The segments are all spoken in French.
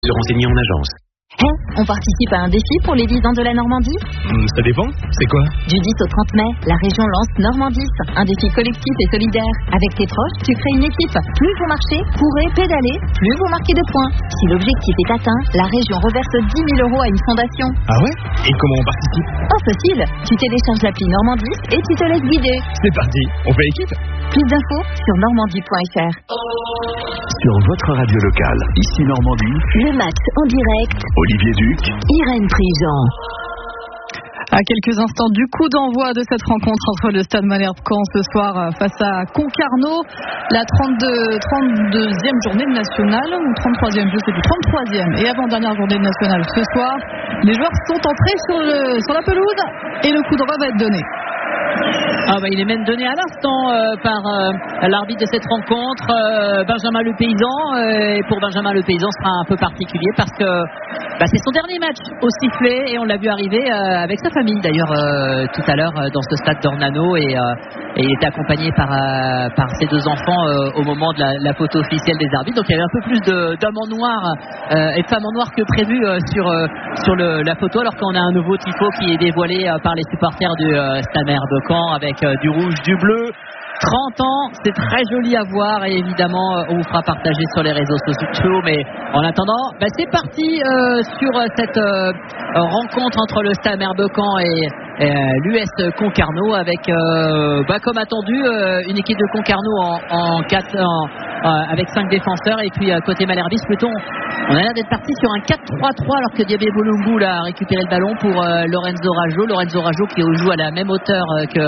Se renseigner en agence. On participe à un défi pour les 10 ans de la Normandie ? Ça dépend, c'est quoi ? Du 10 au 30 mai, la région lance Normandis, un défi collectif et solidaire. Avec tes proches, tu crées une équipe. Plus vous marchez, courez, pédalez, plus vous marquez de points. Si l'objectif est atteint, la région reverse 10 000 € à une fondation. Ah ouais ? Et comment on participe ? Oh, facile. Tu télécharges l'appli Normandis et tu te laisses guider. C'est parti, on fait équipe ? Plus d'infos sur normandie.fr. Sur votre radio locale, ici Normandie, Le match en direct. Olivier Duc, Irène Prigent. À quelques instants du coup d'envoi de cette rencontre entre le Stade Malherbe-Caen ce soir face à Concarneau, la 32e journée de nationale, ou 33e, je sais plus, 33e et avant-dernière journée de nationale ce soir. Les joueurs sont entrés sur la pelouse et le coup d'envoi va être donné. Il est même donné à l'instant par l'arbitre de cette rencontre, Benjamin Le Paysan. Et pour Benjamin Le Paysan, ce sera un peu particulier parce que c'est son dernier match au sifflet et on l'a vu arriver avec sa famille d'ailleurs tout à l'heure dans ce stade d'Ornano et il était accompagné par ses deux enfants au moment de la photo officielle des arbitres. Donc il y avait un peu plus d'hommes en noir et de femmes en noir que prévu sur la photo, alors qu'on a un nouveau tifo qui est dévoilé par les supporters du Stade Malherbe-Caen avec du rouge, du bleu. 30 ans, c'est très joli à voir et évidemment on vous fera partager sur les réseaux sociaux, mais en attendant, c'est parti sur cette rencontre entre le Stade Malherbe-Caen et l'US Concarneau avec comme attendu une équipe de Concarneau avec 5 défenseurs et puis côté Malherbiste plutôt on a l'air d'être parti sur un 4-3-3 alors que Diabé Bolumbu a récupéré le ballon pour Lorenzo Rajo qui joue à la même hauteur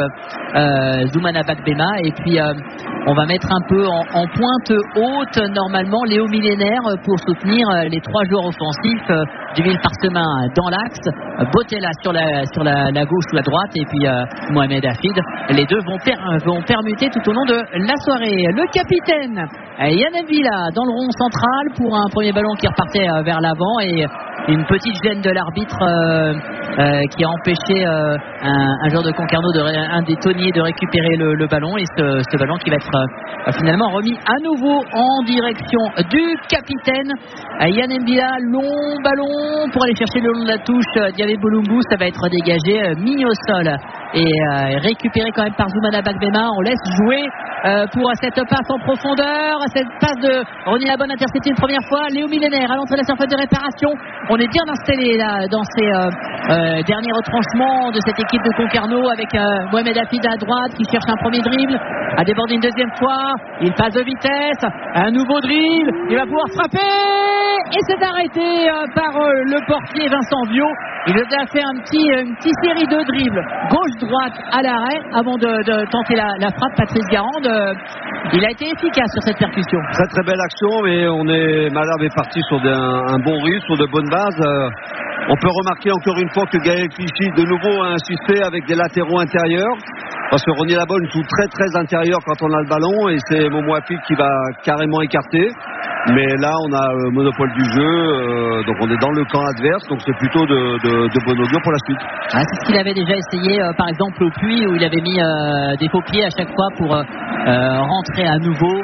que Zoumana Bakbema et puis on va mettre un peu en pointe haute normalement Léo Millénaire pour soutenir les 3 joueurs offensifs du Ville-Parsemin dans l'axe, Botella sur la gauche ou la droite et puis Mohamed Hafid. Les deux vont permuter tout au long de la soirée. Le capitaine Yann Villa dans le rond central pour un premier ballon qui repartait vers l'avant et une petite gêne de l'arbitre qui a empêché un joueur de Concarneau, un des tonniers, de récupérer le ballon et ce ballon qui va être finalement remis à nouveau en direction du capitaine Yann Mbila. Long ballon pour aller chercher le long de la touche Diabé Bolumbu, ça va être dégagé, mis au sol et récupéré quand même par Zoumana Bakbema. On laisse jouer pour cette passe en profondeur, cette passe de Ronny Labonne interceptée une première fois. Léo Millénaire à l'entrée de la surface de réparation. On est bien installé là dans ces derniers retranchements de cette équipe de Concarneau avec Mohamed Hafid à droite qui cherche un premier dribble, a débordé une deuxième fois, il passe de vitesse, un nouveau dribble, il va pouvoir frapper et c'est arrêté par le portier Vincent Viau. Il a fait une petite série de dribbles gauche-droite à l'arrêt avant de tenter la frappe. Patrice Garande, il a été efficace sur cette percussion. Très très belle action, mais Malherbe est parti sur un bon rythme, sur de bonnes bases. On peut remarquer encore une fois que Gaël Clichy de nouveau a insisté avec des latéraux intérieurs parce que Ronny Labonne joue très très intérieur quand on a le ballon et c'est Momo Hafid qui va carrément écarter. Mais là on a monopole du jeu, donc on est dans le camp adverse, donc c'est plutôt de bon augure pour la suite. C'est ce qu'il avait déjà essayé par exemple au Puy où il avait mis des faux pieds à chaque fois pour rentrer à nouveau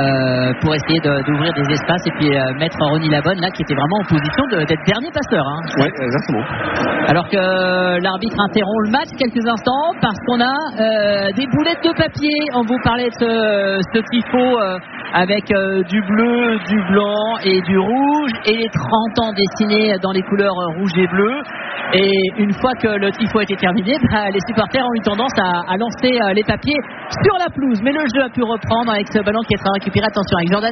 pour essayer d'ouvrir des espaces et puis mettre Ronny Labonne là qui était vraiment en position d'être dernier passeur. Oui, exactement. Alors que l'arbitre interrompt le match quelques instants parce qu'on a des boulettes de papier. On vous parlait de ce tifo avec du bleu, du blanc et du rouge et les 30 ans dessinés dans les couleurs rouge et bleu. Et une fois que le tifo a été terminé, les supporters ont eu tendance à lancer les papiers sur la pelouse. Mais le jeu a pu reprendre avec ce ballon qui est récupéré. Attention avec Jordan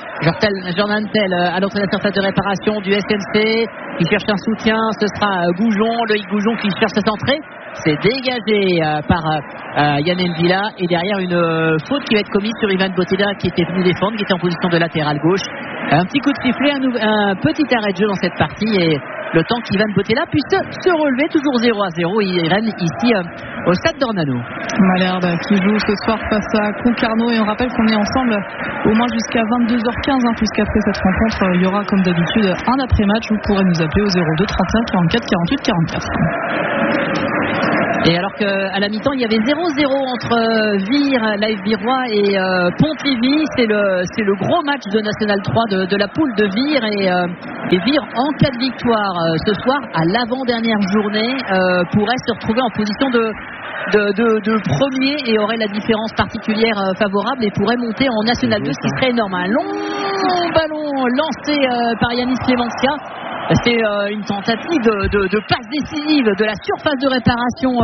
Tell à l'entrée de la surface de réparation du SNC qui cherche un soutien. Ce sera Loïc Goujon qui cherche à centrer. C'est dégagé par Yann Mbila et derrière une faute qui va être commise sur Ivan Botella qui était venu défendre, qui était en position de latéral gauche. Un petit coup de sifflet, un petit arrêt de jeu dans cette partie et le temps qu'Ivan Botella puisse se relever, toujours 0-0 et Irène ici au stade d'Ornano. Malherbe qui joue ce soir face à Concarneau et on rappelle qu'on est ensemble au moins jusqu'à 22h15 puisqu'après cette rencontre il y aura comme d'habitude un après-match. Vous pourrez nous appeler au 02 35 44 48 44. Et alors qu'à la mi-temps, il y avait 0-0 entre Vire, l'AF Virois et Pontivy. C'est le gros match de National 3 de la poule de Vire. Et Vire, en cas de victoire ce soir, à l'avant-dernière journée, pourrait se retrouver en position de premier et aurait la différence particulière favorable et pourrait monter en National 2, ce qui serait énorme. Un long ballon lancé par Yanis Clémentia. C'est une tentative de passe décisive de la surface de réparation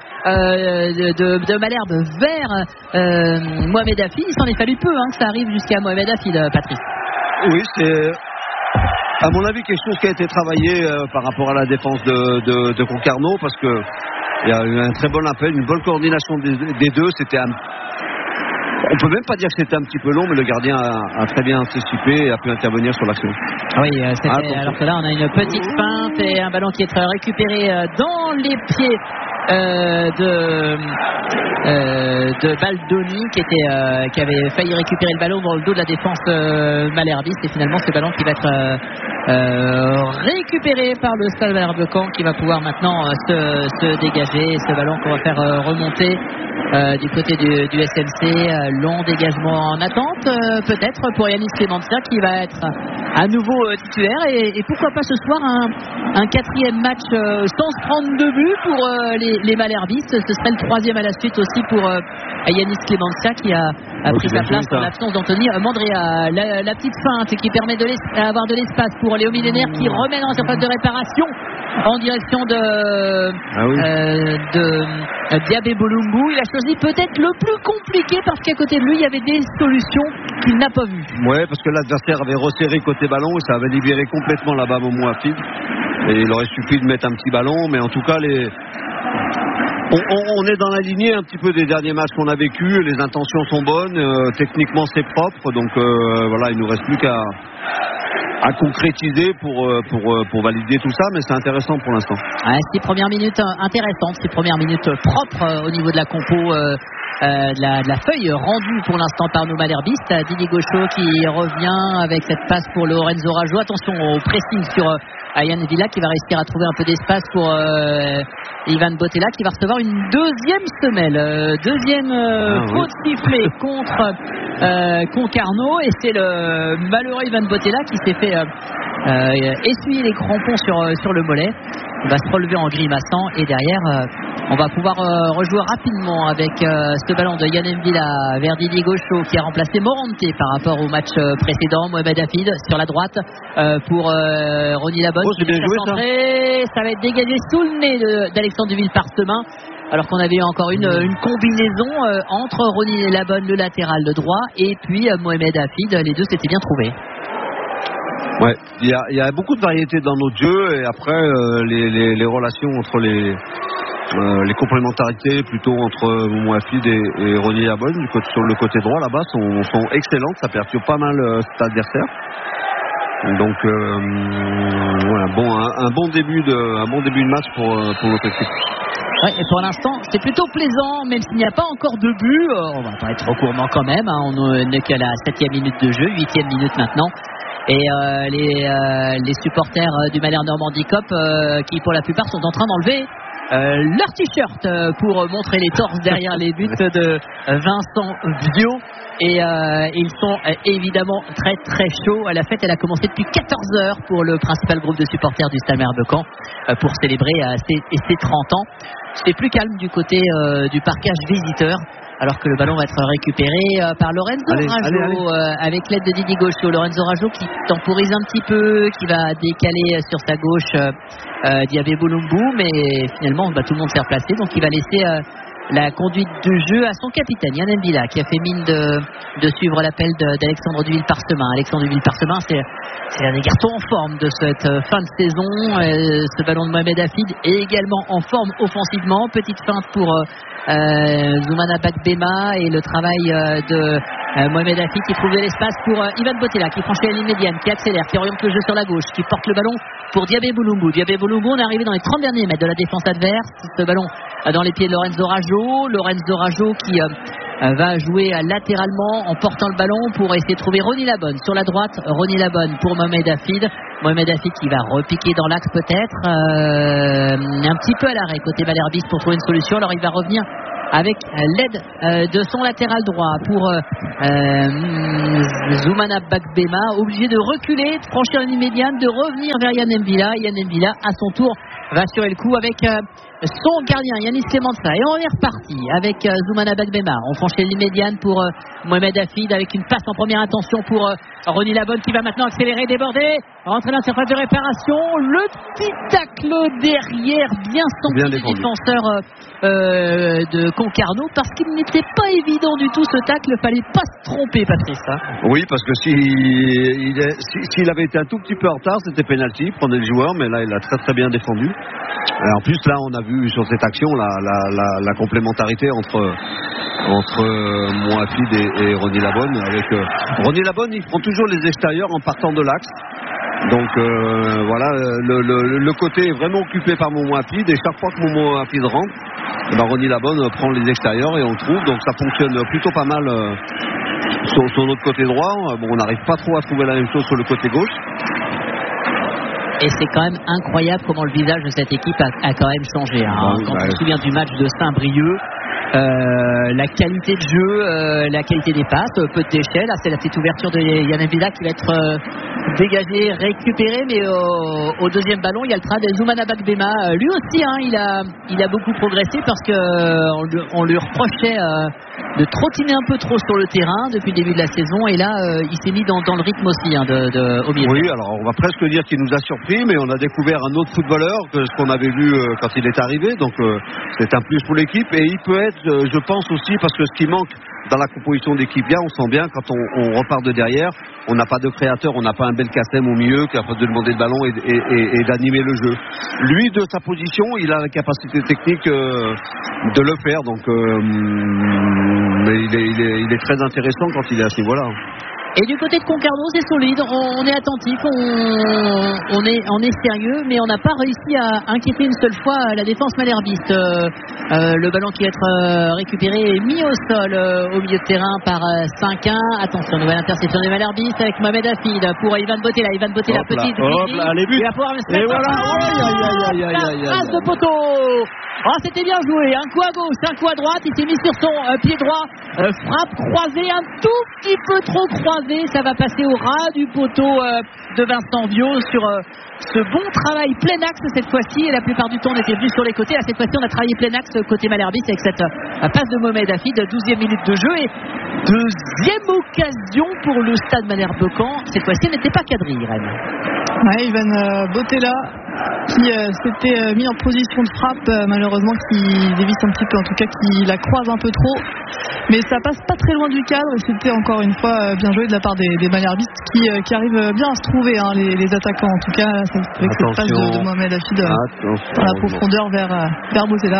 de Malherbe vers Mohamed Hafid. Il s'en est fallu peu que ça arrive jusqu'à Mohamed Hafid, Patrice. Oui, c'est à mon avis quelque chose qui a été travaillé par rapport à la défense de Concarneau, parce que il y a eu un très bon appel, une bonne coordination des deux. On peut même pas dire que c'était un petit peu long, mais le gardien a très bien anticipé et a pu intervenir sur l'action. Oui, alors que là on a une petite feinte et un ballon qui est récupéré dans les pieds de Baldoni qui avait failli récupérer le ballon dans le dos de la défense malherbiste, et finalement ce ballon qui va être récupéré par le Stade Malherbe de Caen, qui va pouvoir maintenant se dégager. Ce ballon qu'on va faire remonter du côté du SMC, long dégagement en attente peut-être pour Yanis Clémentia, qui va être à nouveau titulaire, et pourquoi pas ce soir un quatrième match sans se prendre de but pour les malherbistes. Ce serait le troisième à la suite aussi pour Yanis Clémentia, qui a pris sa place en l'absence d'Anthony Mandrea. La petite feinte qui permet d'avoir de l'espace pour Léo Millénaire, qui remet dans la surface de réparation en direction de Diabé Bolumbu. Il a choisi peut-être le plus compliqué, parce qu'à côté de lui il y avait des solutions qu'il n'a pas vues. Ouais, parce que l'adversaire avait resserré côté ballon et ça avait libéré complètement là-bas Momo Hafid, et il aurait suffi de mettre un petit ballon, mais en tout cas on est dans la lignée un petit peu des derniers matchs qu'on a vécu. Les intentions sont bonnes, techniquement c'est propre, donc voilà, il nous reste plus qu'à concrétiser pour valider tout ça, mais c'est intéressant pour l'instant. 6 premières minutes intéressantes, 6 premières minutes propres au niveau de la compo, de la feuille rendue pour l'instant par nos malherbistes. Didier Gauchot qui revient avec cette passe pour Lorenzo Rajo. Attention au pressing sur Yann Villa, qui va réussir à trouver un peu d'espace pour Ivan Bottella, qui va recevoir une deuxième semelle, faute sifflée contre Concarneau, et c'est le malheureux Ivan Bottella qui s'est fait essuyer les crampons sur le mollet. Il va se relever en grimaçant, et derrière on va pouvoir rejouer rapidement avec ce ballon de Yann Villa vers Didier Gauchot, qui a remplacé Morante par rapport au match précédent. Mohamed Hafid sur la droite pour Ronny Labonne. C'est bien joué, ça va être dégagé sous le nez d'Alexandre Duville-Parsemin, alors qu'on avait eu encore une combinaison entre Ronny Labonne, le latéral de droit, et puis Mohamed Hafid. Les deux s'étaient bien trouvés. Ouais, il y a beaucoup de variété dans notre jeu, et après les relations entre les complémentarités plutôt entre Momo Hafid et Ronny Labonne sur le côté droit là-bas sont excellentes. Ça perturbe pas mal cet adversaire. Donc voilà, un bon début de match pour notre équipe. Ouais, et pour l'instant c'est plutôt plaisant, même s'il n'y a pas encore de but. On va pas être trop gourmand quand même, on n'est qu'à la 7e minute de jeu, 8e minute maintenant. Et les supporters du Malherbe Normandie Cup qui pour la plupart sont en train d'enlever leur t-shirt pour montrer les torses derrière les buts de Vincent Viau, et ils sont évidemment très très chauds. La fête elle a commencé depuis 14h pour le principal groupe de supporters du Stade Malherbe de Caen pour célébrer ses 30 ans. C'est plus calme du côté du parquage visiteur, alors que le ballon va être récupéré par Lorenzo Rajo avec l'aide de Didier Gauchot. Lorenzo Rajo qui temporise un petit peu, qui va décaler sur sa gauche Diabé Bolumbu, mais finalement tout le monde s'est replacé, donc il va laisser la conduite de jeu à son capitaine Yann Villa, qui a fait mine de suivre l'appel d'Alexandre Duville-Parsemin. Alexandre Duville-Parsemin, c'est un des garçons en forme de cette fin de saison. Ce ballon de Mohamed Hafid est également en forme offensivement. Petite feinte pour Zoumana Bakbema, et le travail de Mohamed Hafid qui trouve de l'espace pour Ivan Bottella, qui franchit la ligne médiane, qui accélère, qui oriente le jeu sur la gauche, qui porte le ballon pour Diabé Bolumbu. Diabé Bolumbu, on est arrivé dans les 30 derniers mètres de la défense adverse. Ce ballon dans les pieds de Lorenzo Rajo qui va jouer latéralement en portant le ballon pour essayer de trouver Ronny Labonne sur la droite. Ronny Labonne pour Mohamed Hafid. Mohamed Hafid qui va repiquer dans l'axe peut-être, un petit peu à l'arrêt côté Malherbiste pour trouver une solution. Alors il va revenir avec l'aide de son latéral droit pour Zoumana Bakbema, obligé de reculer, de franchir la ligne médiane, de revenir vers Yann M'Vila. Yann M'Vila à son tour va assurer le coup avec son gardien Yanis Clemenza, et on est reparti avec Zoumana Bakbema. On franchit la ligne médiane pour Mohamed Hafid avec une passe en première intention pour Ronny Labonne qui va maintenant accélérer, déborder, rentrer dans la surface de réparation, le petit tacle derrière bien senti du défenseur de Concarneau, parce qu'il n'était pas évident du tout ce tacle. Il ne fallait pas se tromper, Patrice, hein. Oui, parce que s'il avait été un tout petit peu en retard, c'était penalty, il prenait le joueur, mais là il a très très bien défendu. Et en plus là on a vu sur cette action la complémentarité entre Moafid et Ronny Labonne. Avec Ronny Labonne, il prend toujours les extérieurs en partant de l'axe. Donc voilà, le côté est vraiment occupé par Moafid, et chaque fois que Moafid rentre, Ronny Labonne prend les extérieurs et on le trouve. Donc ça fonctionne plutôt pas mal sur notre côté droit. Bon, on n'arrive pas trop à trouver la même chose sur le côté gauche. Et c'est quand même incroyable comment le visage de cette équipe a quand même changé, hein. Quand on se souvient du match de Saint-Brieuc, la qualité de jeu, la qualité des passes, peu de déchets. Là, c'est la petite ouverture de Yann M'Vila qui va être dégagée, récupérée, mais au deuxième ballon, il y a le train de Zoumana Bakbema. Lui aussi, hein, il a beaucoup progressé, parce que on lui reprochait de trottiner un peu trop sur le terrain depuis le début de la saison, et là il s'est mis dans le rythme aussi, hein, au milieu. Oui, alors on va presque dire qu'il nous a surpris, mais on a découvert un autre footballeur que ce qu'on avait vu quand il est arrivé, donc c'est un plus pour l'équipe, et il peut être, je pense aussi, parce que ce qui manque dans la composition d'équipe, bien, on sent bien quand on repart de derrière, on n'a pas de créateur, on n'a pas un Belkacem au milieu qui est capable de demander le ballon et d'animer le jeu. Lui, de sa position, il a la capacité technique de le faire, donc mais il est très intéressant quand il est à ce niveau-là. Et du côté de Concarneau, c'est solide, on est attentif, on est sérieux, mais on n'a pas réussi à inquiéter une seule fois la défense malherbiste. Le ballon qui va être récupéré et mis au sol au milieu de terrain par 5-1. Attention, nouvelle interception des malherbistes avec Mohamed Hafid pour Ivan Botella. Petite, il va pouvoir et voilà, passe de poteau. Oh, c'était bien joué, un coup à gauche, un coup à droite, il s'est mis sur son pied droit, frappe croisée, un tout petit peu trop croisée, ça va passer au ras du poteau de Vincent Viau sur ce bon travail plein axe cette fois-ci, et la plupart du temps on était venu sur les côtés. Là, cette fois-ci on a travaillé plein axe côté Malherbiste avec cette passe de Mohamed Hafid, 12e minute de jeu, et deuxième occasion pour le stade Malherbe-Caen. Cette fois-ci elle n'était pas cadrée, Irène. Ouais, Ivan Botella qui s'était mis en position de frappe, malheureusement qui dévisse un petit peu, en tout cas qui la croise un peu trop, mais ça passe pas très loin du cadre, et c'était encore une fois bien joué de la part des malherbistes qui arrivent bien à se trouver, hein, les attaquants en tout cas, avec cette passe de Mohamed Hafid dans la profondeur vers Botella.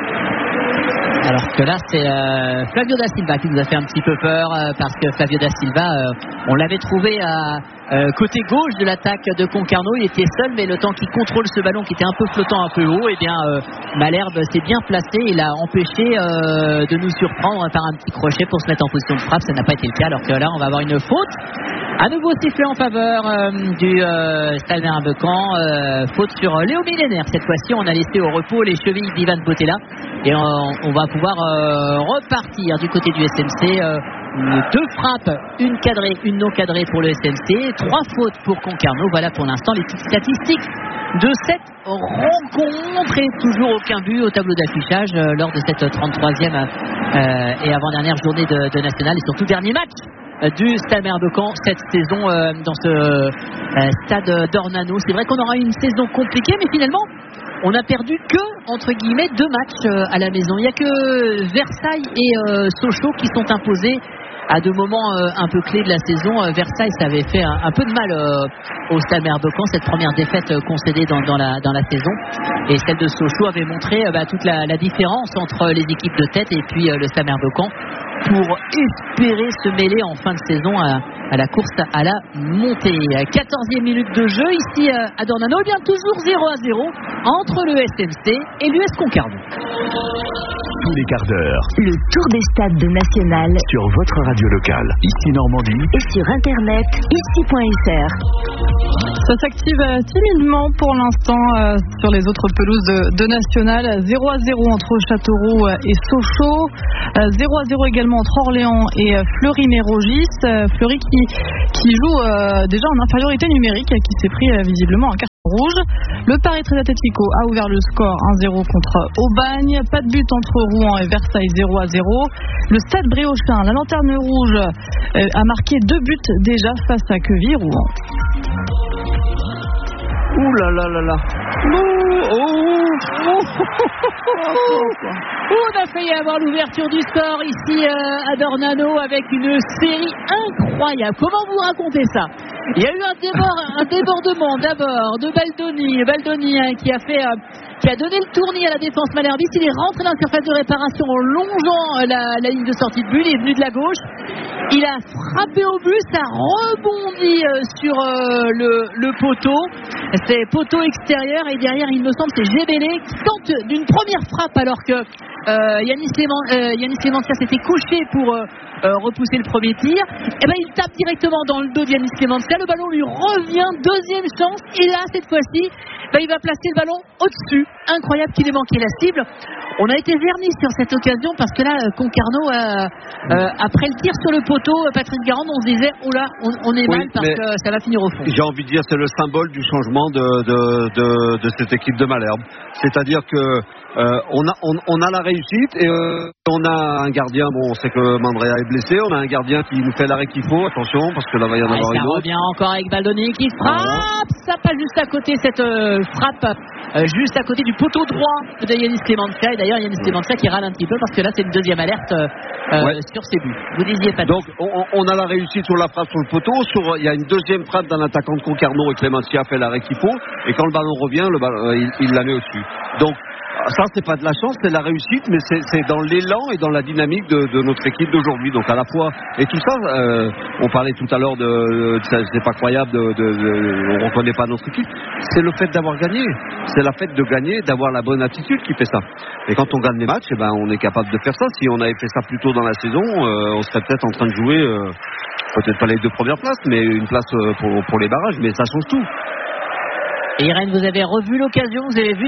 Alors que là c'est Flavio da Silva qui nous a fait un petit peu peur, parce que Flavio da Silva on l'avait trouvé côté gauche de l'attaque de Concarneau, il était seul, mais le temps qu'il contrôle ce ballon qui était un peu flottant, un peu haut, et bien Malherbe s'est bien placé, il a empêché de nous surprendre par un petit crochet pour se mettre en position de frappe. Ça n'a pas été le cas, alors que là on va avoir une faute. À nouveau sifflé en faveur du Stade Malherbe-Caen, faute sur Léo Millénaire. Cette fois-ci on a laissé au repos les chevilles d'Ivan Botella, et on va pouvoir repartir du côté du SMC. 2 frappes, une cadrée, une non cadrée pour le SMC, 3 fautes pour Concarneau. Voilà pour l'instant les petites statistiques de cette rencontre, et toujours aucun but au tableau d'affichage lors de cette 33e et avant-dernière journée de National, et surtout dernier match du Stade Malherbe-Caen cette saison dans ce stade d'Ornano. C'est vrai qu'on aura une saison compliquée, mais finalement on a perdu que, entre guillemets, 2 matchs à la maison. Il n'y a que Versailles et Sochaux qui sont imposés à 2 moments un peu clés de la saison. Versailles, ça avait fait un peu de mal au Stade Malherbe-Caen, cette première défaite concédée dans la saison, et celle de Sochaux avait montré toute la différence entre les équipes de tête et puis le Stade Malherbe-Caen, pour espérer se mêler en fin de saison à la course à la montée. 14e minute de jeu ici à Dornano, et bien toujours 0-0 entre le SMC et l'US Concarneau. tous les quarts d'heure. Le tour des stades de National Sur votre radio locale, ici Normandie. et sur internet ici.fr. Ça s'active timidement pour l'instant sur les autres pelouses de National. 0-0 entre Châteauroux et Sochaux. 0-0 également entre Orléans et Fleury-Mérogis. Fleury qui joue déjà en infériorité numérique, qui s'est pris visiblement un carton rouge. Le Paris Très Atlético a ouvert le score 1-0 contre Aubagne. Pas de but entre Rouen et Versailles, 0-0. Le Stade Bréauchin, la Lanterne Rouge, a marqué 2 buts déjà face à Queville-Rouen. Ouh là là là là. On a failli avoir l'ouverture du score ici à Dornano avec une série incroyable. Comment vous racontez ça? Il y a eu un débordement d'abord de Baldoni qui a donné le tournis à la défense malherbiste. Il est rentré dans la surface de réparation en longeant la ligne de sortie de but. Il est venu de la gauche. Il a frappé au but, ça rebondit sur le poteau. C'est poteau extérieur et derrière, il me semble, c'est Gébélé qui tente d'une première frappe alors que Yanis Clémentia s'était couché pour repousser le premier tir. Et ben il tape directement dans le dos de Yanis Clémentia. Le ballon lui revient, deuxième chance. Et là, cette fois-ci, il va placer le ballon au-dessus. Incroyable qu'il ait manqué la cible. On a été vernis sur cette occasion parce que là, Concarneau, après le tir sur le poteau, Patrice Garande, on se disait, oh là, on est mal parce que ça va finir au fond. J'ai envie de dire, c'est le symbole du changement de cette équipe de Malherbe. C'est-à-dire que on a la réussite et on a un gardien, bon, on sait que Mandrea est blessé, on a un gardien qui nous fait l'arrêt qu'il faut, attention, parce que là, va y en avoir une autre. Ça revient encore avec Baldoni qui frappe, ça passe juste à côté, cette frappe, juste à côté du poteau droit de Yanis Clémentia. Et d'ailleurs, Yanis Clémentia qui râle un petit peu parce que là, c'est une deuxième alerte sur ses buts. Vous disiez pas. Donc, on a la réussite sur la frappe sur le poteau. Il y a une deuxième frappe d'un attaquant de Concarneau et Clémentia fait l'arrêt qu'il faut. Et quand le ballon revient, il la met au-dessus. Donc, ça, c'est pas de la chance, c'est de la réussite, mais c'est dans l'élan et dans la dynamique de notre équipe d'aujourd'hui. Donc à la fois, et tout ça, on parlait tout à l'heure c'est pas croyable, on reconnaît pas notre équipe. C'est le fait d'avoir gagné, c'est la fait de gagner, d'avoir la bonne attitude qui fait ça. Et quand on gagne les matchs, on est capable de faire ça. Si on avait fait ça plus tôt dans la saison, on serait peut-être en train de jouer, peut-être pas les 2 premières places, mais une place pour les barrages. Mais ça change tout. Et Irène, vous avez revu l'occasion, vous avez vu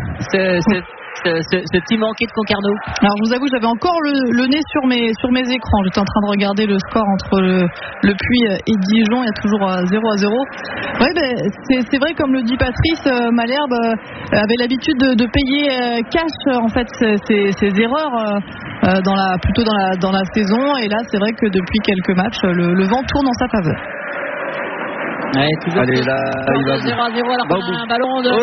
ce petit manqué de Concarneau? Alors je vous avoue, j'avais encore le nez sur mes écrans. J'étais en train de regarder le score entre le Puy et Dijon. Il y a toujours 0-0. Ouais, c'est vrai, comme le dit Patrice, Malherbe avait l'habitude de payer cash en fait ses erreurs plutôt dans la saison. Et là, c'est vrai que depuis quelques matchs, le vent tourne en sa faveur. Ouais, allez, là, il va 0-0 alors qu'on a un ballon de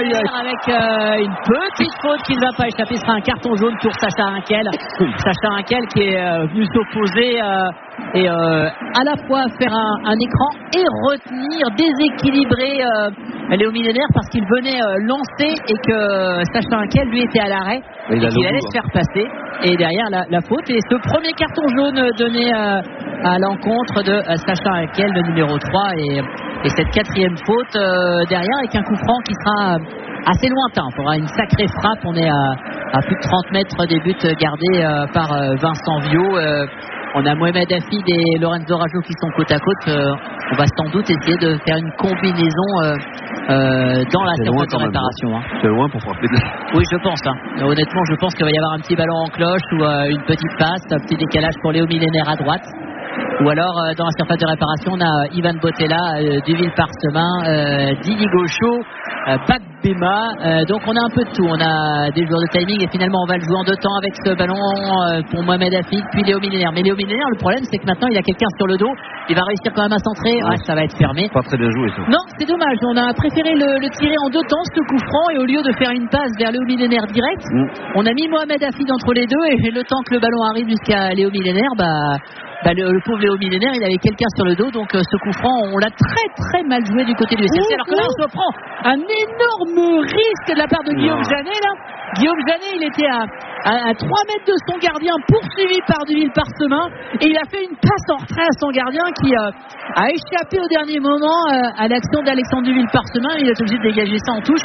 avec une petite faute qui ne va pas échapper. Ce sera un carton jaune pour Sacha Hinkel. Sacha Hinkel qui est venu s'opposer et à la fois faire un écran et retenir, déséquilibrer Léo Millénaire parce qu'il venait lancer et que Sacha Hinkel lui était à l'arrêt et qu'il allait se faire passer. Et derrière la faute et ce premier carton jaune donné à l'encontre de Sacha Hinkel, le numéro 3 et cette 4e faute derrière avec un coup franc qui sera assez lointain. Il faudra une sacrée frappe. On est à plus de 30 mètres des buts gardés par Vincent Viau. On a Mohamed Hafid et Lorenzo Rajo qui sont côte à côte. On va sans doute essayer de faire une combinaison dans la surface de réparation. C'est loin pour frapper. Oui, je pense. Honnêtement, je pense qu'il va y avoir un petit ballon en cloche ou une petite passe, un petit décalage pour Léo Millénaire à droite. Ou alors dans la surface de réparation, on a Ivan Botella, Duville-Parsemin, Didi Gaucho, Bakbema. Donc on a un peu de tout. On a des joueurs de timing et finalement on va le jouer en 2 temps avec ce ballon pour Mohamed Hafid puis Léo Millénaire. Mais Léo Millénaire, le problème c'est que maintenant il a quelqu'un sur le dos. Il va réussir quand même à centrer. Ça va être fermé. Pas très bien joué ça. Non, c'est dommage. On a préféré le tirer en 2 temps, ce coup franc, et au lieu de faire une passe vers Léo Millénaire direct, on a mis Mohamed Hafid entre les deux et le temps que le ballon arrive jusqu'à Léo Millénaire, le pauvre Léo Millénaire, il avait quelqu'un sur le dos, donc ce coup franc, on l'a très très mal joué du côté du SFC. Alors que là, on se prend un énorme risque de la part de Guillaume Janet. Là, Guillaume Janet, il était à 3 mètres de son gardien, poursuivi par Duville-Parsemin, et il a fait une passe en retrait à son gardien qui a échappé au dernier moment à l'action d'Alexandre Duville-Parsemin. Il est obligé de dégager ça en touche.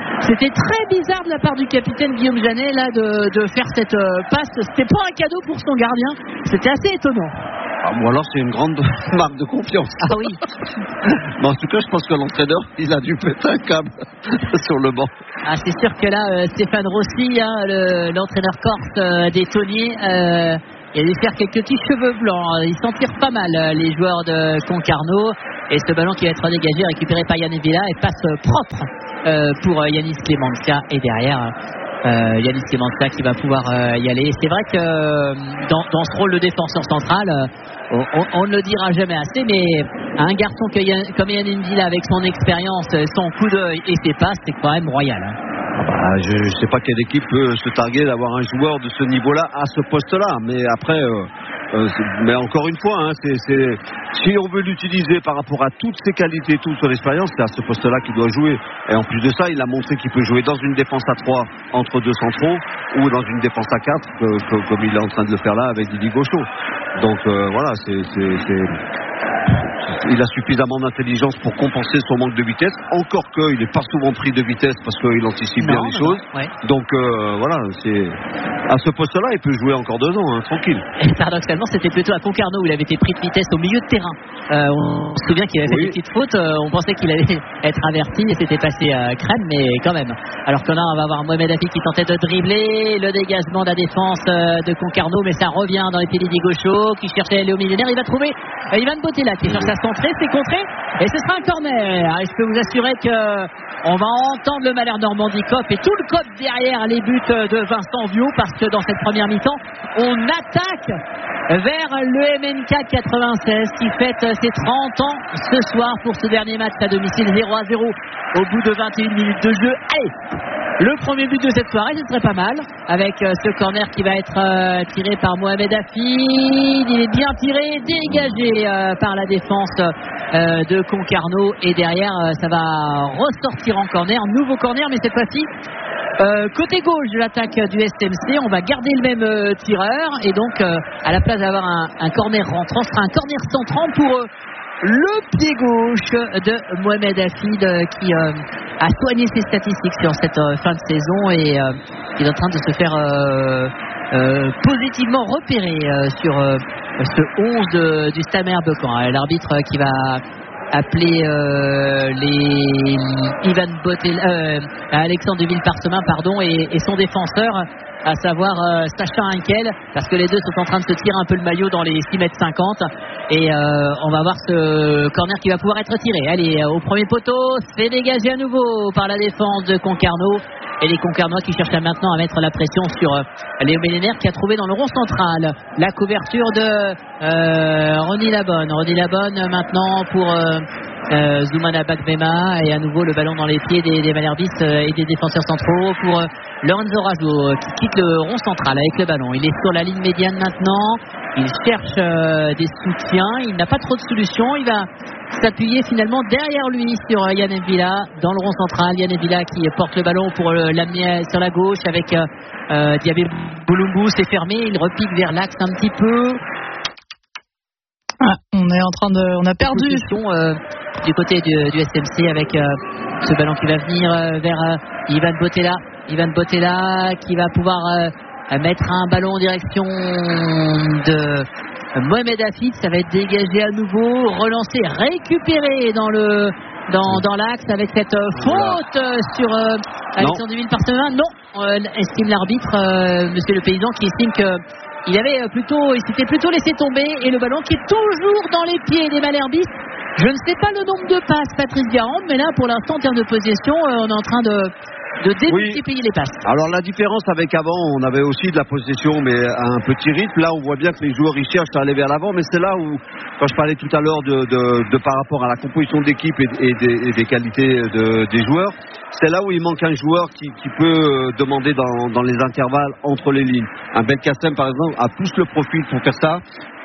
C'était très bizarre de la part du capitaine Guillaume Janet là de faire cette passe. C'était pas un cadeau pour son gardien. C'était assez étonnant. Ou alors c'est une grande marque de confiance. Ah oui. Mais en tout cas, je pense que l'entraîneur, il a dû péter un câble sur le banc. Ah, c'est sûr que là, Stéphane Rossi, l'entraîneur corse des Tonniers, il a dû faire quelques petits cheveux blancs. Ils s'en tirent pas mal, les joueurs de Concarneau. Et ce ballon qui va être dégagé, récupéré par Yannick Villa et passe propre pour Yanis Klemanska. Et derrière, Yanis Klemanska qui va pouvoir y aller. C'est vrai que dans ce rôle de défenseur central, on ne le dira jamais assez, mais un garçon comme Yannick Villa avec son expérience, son coup d'œil et ses passes, c'est quand même royal. Je ne sais pas quelle équipe peut se targuer d'avoir un joueur de ce niveau-là à ce poste-là. Mais après, mais encore une fois, si on veut l'utiliser par rapport à toutes ses qualités, toute son expérience, c'est à ce poste-là qu'il doit jouer. Et en plus de ça, il a montré qu'il peut jouer dans une défense à 3 entre deux centraux ou dans une défense à 4 comme il est en train de le faire là avec Didier Gaucho. Donc voilà, il a suffisamment d'intelligence pour compenser son manque de vitesse. Encore qu'il n'est pas souvent pris de vitesse parce qu'il anticipe bien les choses. Ouais. Donc voilà, à ce poste-là, il peut jouer encore 2 ans, tranquille. Et paradoxalement, c'était plutôt à Concarneau où il avait été pris de vitesse au milieu de terrain. On se souvient qu'il avait fait des petites fautes. On pensait qu'il allait être averti et c'était passé à crème, mais quand même. Alors que là, on va avoir Mohamed Hafi qui tentait de dribbler. Le dégagement de la défense de Concarneau, mais ça revient dans les pieds d'Idi Gaucho qui cherchait Léo Millénaire. Il va trouver Ivan Botella qui cherche à centrer, c'est contré et ce sera un corner. Et je peux vous assurer que on va entendre le Malherbe Normandie COP et tout le COP derrière les buts de Vincent Viau, parce que dans cette première mi-temps on attaque vers le MNK 96 qui fête ses 30 ans ce soir pour ce dernier match à domicile. 0-0 au bout de 21 minutes de jeu. Allez, le premier but de cette soirée, ce serait pas mal, avec ce corner qui va être tiré par Mohamed Hafid. Il est bien tiré, dégagé par la défense de Concarneau, et derrière ça va ressortir en corner, nouveau corner, mais cette fois-ci côté gauche de l'attaque du SMC. On va garder le même tireur, et donc à la place d'avoir un corner rentrant, ce sera un corner centrant pour le pied gauche de Mohamed Hafid qui a soigné ses statistiques sur cette fin de saison et qui est en train de se faire positivement repérer sur ce 11 du Stade Malherbe de Caen. L'arbitre qui va appeler Ivan Botella, Alexandre de Villeparsemin et son défenseur, à savoir Sacha Hinkel, parce que les deux sont en train de se tirer un peu le maillot dans les 6,50 m, et on va voir ce corner qui va pouvoir être tiré. Allez, au premier poteau, c'est dégagé à nouveau par la défense de Concarneau, et les Concarnois qui cherchent maintenant à mettre la pression sur Léo Millénaire, qui a trouvé dans le rond central la couverture de Ronny Labonne. Ronny Labonne maintenant pour Zoumana Bagbema, et à nouveau le ballon dans les pieds des Malherbistes et des défenseurs centraux pour Lorenzo Rajo qui quitte le rond central avec le ballon. Il est sur la ligne médiane maintenant, il cherche des soutiens, il n'a pas trop de solutions, il va s'appuyer finalement derrière lui sur Yann Villa dans le rond central. Yann Villa qui porte le ballon pour l'amener sur la gauche avec Diabé Boulumbu. C'est fermé, il repique vers l'axe un petit peu. On a perdu du côté du SMC avec ce ballon qui va venir vers Ivan Botella. Ivan Botella qui va pouvoir mettre un ballon en direction de Mohamed Hafid. Ça va être dégagé à nouveau, relancé, récupéré dans l'axe avec cette faute sur Alexandre de Villeparsemin. Non, estime l'arbitre, monsieur le paysan, qui estime que il s'était plutôt laissé tomber, et le ballon qui est toujours dans les pieds des Malherbistes. Je ne sais pas le nombre de passes, Patrice Garand, mais là pour l'instant en termes de possession, on est en train de démultiplier les passes. Alors la différence avec avant, on avait aussi de la possession, mais à un petit rythme. Là on voit bien que les joueurs ils cherchent à aller vers l'avant, mais c'est là où, quand je parlais tout à l'heure de par rapport à la composition d'équipe et des qualités des joueurs, c'est là où il manque un joueur qui peut demander dans les intervalles entre les lignes. Un Belkacem par exemple a plus le profil pour faire ça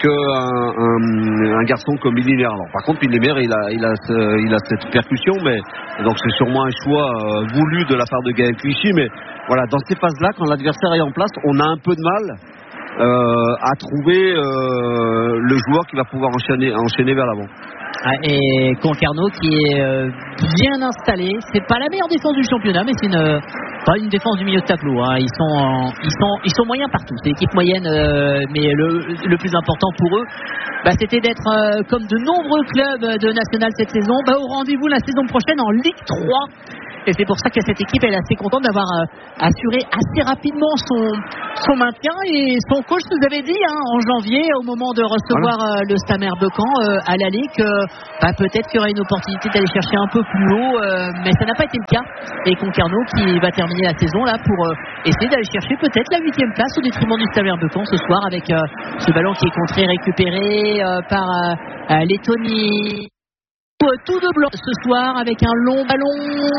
qu'un garçon comme Millénaire. Alors par contre Millénaire il a cette percussion, mais donc c'est sûrement un choix voulu de la part de Gaël Clichy, mais voilà, dans ces phases là, quand l'adversaire est en place, on a un peu de mal à trouver le joueur qui va pouvoir enchaîner vers l'avant. Et Concarneau qui est bien installé. C'est pas la meilleure défense du championnat, mais c'est pas une défense du milieu de tableau. Ils sont moyens partout. C'est l'équipe moyenne, mais le plus important pour eux, c'était d'être comme de nombreux clubs de National cette saison, au rendez-vous la saison prochaine en Ligue 3. Et c'est pour ça que cette équipe elle est assez contente d'avoir assuré assez rapidement son maintien. Et son coach nous avait dit en janvier, au moment de recevoir le Stade Malherbe-de-Caen à l'aller, que peut-être qu'il y aurait une opportunité d'aller chercher un peu plus haut, mais ça n'a pas été le cas. Et Concarneau qui va terminer la saison là pour essayer d'aller chercher peut-être la 8e place au détriment du Stade Malherbe-de-Caen ce soir, avec ce ballon qui est contré, récupéré par Lettonie. Tout de blanc ce soir avec un long ballon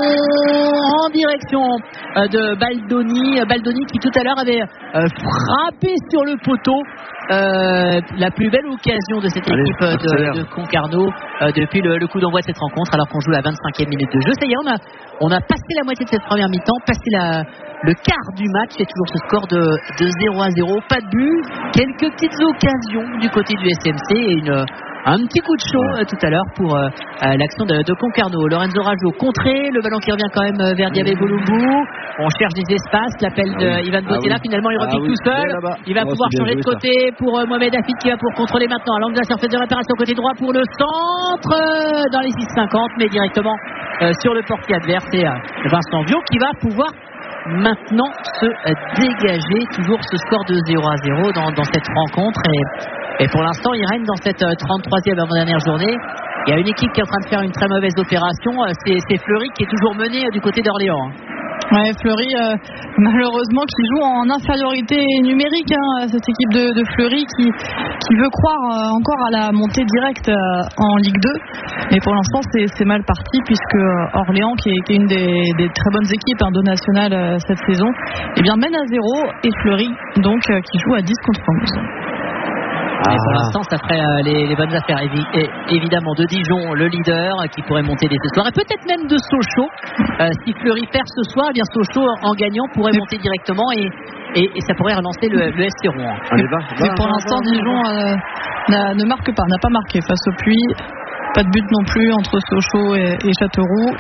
en direction de Baldoni qui tout à l'heure avait frappé sur le poteau. La plus belle occasion de cette équipe de Concarneau depuis le coup d'envoi de cette rencontre, alors qu'on joue la 25e minute de jeu. Ça y est, on a passé la moitié de cette première mi-temps, passé le quart du match. C'est toujours ce score de 0-0, pas de but, quelques petites occasions du côté du SMC et un petit coup de chaud tout à l'heure pour l'action de Concarneau. Lorenzo Rajo contré, le ballon qui revient quand même vers Diabé Bolumbu. On cherche des espaces, l'appel de Ivan Botella, finalement il repique tout seul. Il va pouvoir changer de côté pour Mohamed Hafid qui va pour contrôler maintenant. Langza fait des réparations côté droit pour le centre dans les 6,50, mais directement sur le portier adverse. Et Vincent Viau qui va pouvoir maintenant se dégager. Toujours ce score de 0-0 dans cette rencontre. Et pour l'instant, il règne dans cette 33e avant-dernière journée. Il y a une équipe qui est en train de faire une très mauvaise opération. C'est Fleury qui est toujours mené du côté d'Orléans. Ouais, Fleury, malheureusement, qui joue en infériorité numérique. Cette équipe de Fleury qui veut croire encore à la montée directe en Ligue 2. Mais pour l'instant, c'est mal parti, puisque Orléans, qui est une des très bonnes équipes de National cette saison, mène à 0. Et Fleury, donc, qui joue à 10 contre 11. Et pour l'instant, ça ferait les bonnes affaires. Évidemment, de Dijon, le leader, qui pourrait monter dès ce soir. Et peut-être même de Sochaux. Si Fleury perd ce soir, Sochaux, en gagnant, pourrait monter directement et ça pourrait relancer le SC Rouen. Mais pour l'instant, Dijon ne marque pas, n'a pas marqué face au Puy. Pas de but non plus entre Sochaux et Châteauroux.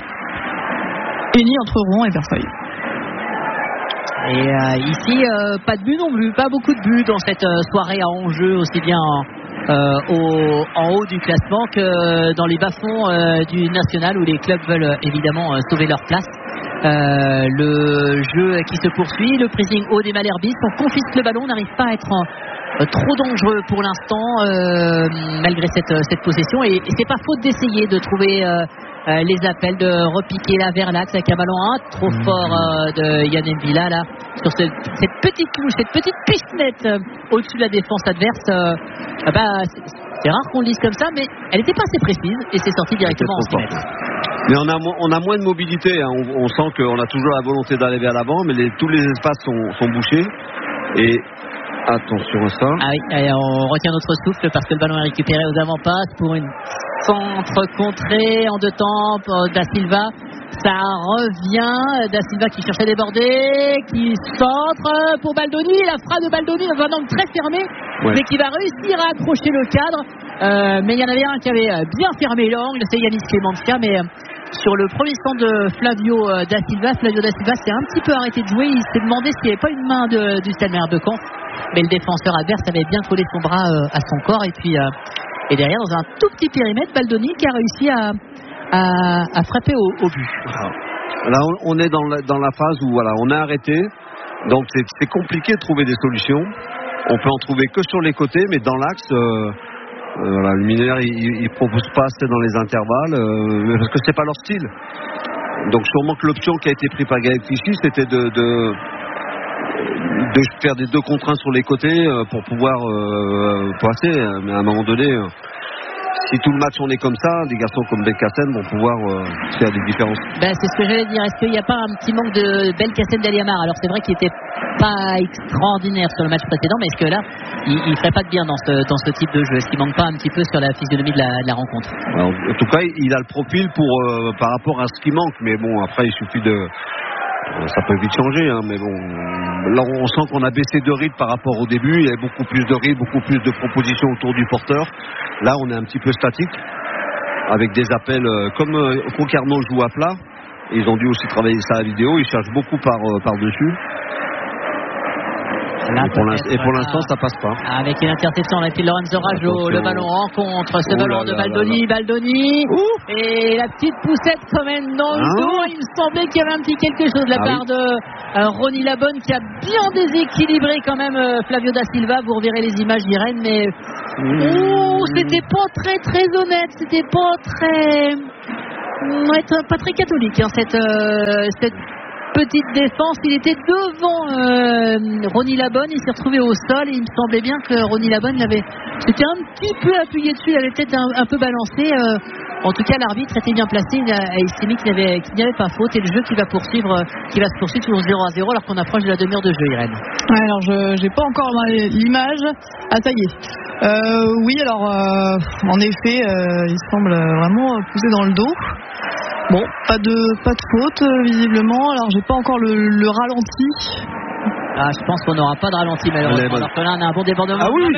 Et ni entre Rouen et Versailles. Et ici, pas de but non plus, pas beaucoup de buts dans cette soirée à enjeu, aussi bien en haut du classement que dans les bas-fonds du national, où les clubs veulent évidemment sauver leur place. Le jeu qui se poursuit, le pressing haut des Malherbistes, on confisque le ballon, on n'arrive pas à être trop dangereux pour l'instant, malgré cette possession, et c'est pas faute d'essayer de trouver les appels, de repiquer là vers l'axe avec un ballon trop fort de Yann Mbila là sur cette petite touche, cette petite pichenette au-dessus de la défense adverse. C'est rare qu'on le dise comme ça, mais elle n'était pas assez précise et c'est sorti directement en 6 mètres. Mais on a moins de mobilité, on sent qu'on a toujours la volonté d'aller vers l'avant, mais tous les espaces sont bouchés. Et attention à ça. On retient notre souffle parce que le ballon est récupéré aux avant-passes pour une centre contrée en 2 temps pour Da Silva. Ça revient, Da Silva qui cherche à déborder, qui centre pour Baldoni. La frappe de Baldoni dans un angle très fermé, mais qui va réussir à accrocher le cadre. Mais il y en avait un qui avait bien fermé l'angle, c'est Yanis Clementia. Mais sur le premier centre de Flavio Da Silva s'est un petit peu arrêté de jouer. Il s'est demandé s'il n'y avait pas une main du Stade Malherbe-de-Caen, mais le défenseur adverse avait bien collé son bras à son corps. Et derrière, dans un tout petit périmètre, Baldoni qui a réussi à frapper au but. Là, on est dans la phase où on a arrêté, donc c'est compliqué de trouver des solutions. On peut en trouver que sur les côtés, mais dans l'axe, le Mineur il propose pas assez dans les intervalles, parce que c'est pas leur style. Donc sûrement que l'option qui a été prise par Gaël Clichy, c'était de faire des 2 contre 1 sur les côtés pour pouvoir passer. Mais à un moment donné, si tout le match on est comme ça, des garçons comme Belkacem vont pouvoir faire des différences. C'est ce que j'allais dire. Est-ce qu'il n'y a pas un petit manque de Belkacem d'Aliamar? Alors c'est vrai qu'il n'était pas extraordinaire sur le match précédent, mais est-ce que là il ferait pas de bien dans ce type de jeu? Est-ce qu'il manque pas un petit peu sur la physionomie de la rencontre? Alors, en tout cas, il a le profil par rapport à ce qui manque, mais bon, après il suffit ça peut vite changer, mais bon, là on sent qu'on a baissé de rythme par rapport au début. Il y a beaucoup plus de rythme, beaucoup plus de propositions autour du porteur. Là on est un petit peu statique. avec des appels comme Concarneau joue à plat. Ils ont dû aussi travailler ça à la vidéo. Ils cherchent beaucoup par-dessus. Là, et pour l'instant, ça passe pas. Avec une interception, on a été Lorenzo Raggio. Le ballon rencontre ce ballon de Baldoni. Baldoni. Et la petite poussette quand même dans le dos. Il me semblait qu'il y avait un petit quelque chose de la part de Ronny Labonne qui a bien déséquilibré quand même Flavio da Silva. Vous reverrez les images d'Irène, mais c'était pas très très honnête. C'était pas très catholique hein, cette petite défense. Il était devant Ronny Labonne, il s'est retrouvé au sol et il me semblait bien que Ronny Labonne c'était un petit peu appuyé dessus, il avait peut-être un peu balancé. En tout cas, l'arbitre était bien placé, il a estimé qu'il n'y avait pas faute et le jeu qui va se poursuivre toujours 0-0 alors qu'on approche de la demi-heure de jeu, Irène. Ouais, alors j'ai pas encore l'image. Ah, ça y est. Oui, alors en effet, il semble vraiment pousser dans le dos. Bon, pas de faute visiblement. Alors j'ai pas encore le ralenti. Ah, je pense qu'on n'aura pas de ralenti malheureusement. Alors que là, on a un bon débordement. Ah oui.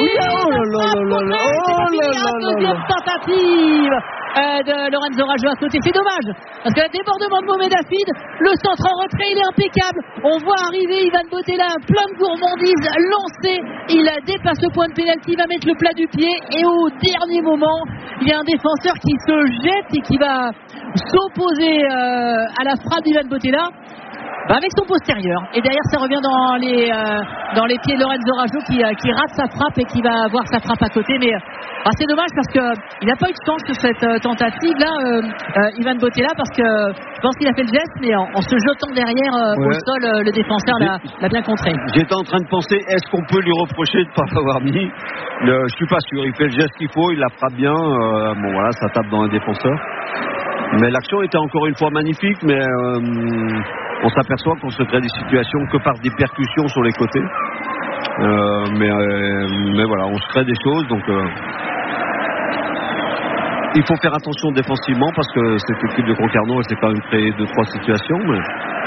Deuxième tentative de Lorenzo Raggio à côté. C'est dommage parce que le débordement de Mohamed Hafid, le centre en retrait, il est impeccable. On voit arriver Ivan Bottella, plein de gourmandise, lancé. Il dépasse le point de pénalty, il va mettre le plat du pied et au dernier moment, il y a un défenseur qui se jette et qui va s'opposer à la frappe d'Ivan Bottella. Avec son postérieur et derrière ça revient dans les pieds de Lorenzo Raggio qui rate sa frappe et qui va avoir sa frappe à côté, mais c'est dommage parce qu'il n'a pas eu de chance sur cette tentative là Ivan Bottella, parce que je pense qu'il a fait le geste mais en se jetant derrière au sol, le défenseur l'a bien contré. J'étais en train de penser, est-ce qu'on peut lui reprocher de ne pas l'avoir mis? Je suis pas sûr, il fait le geste qu'il faut, il la frappe bien, voilà, ça tape dans un défenseur, mais l'action était encore une fois magnifique, mais on s'aperçoit qu'on se crée des situations que par des percussions sur les côtés. Mais voilà, on se crée des choses. Donc, il faut faire attention défensivement parce que cette équipe de Concarneau, elle s'est quand même créé 2-3 situations. Mais...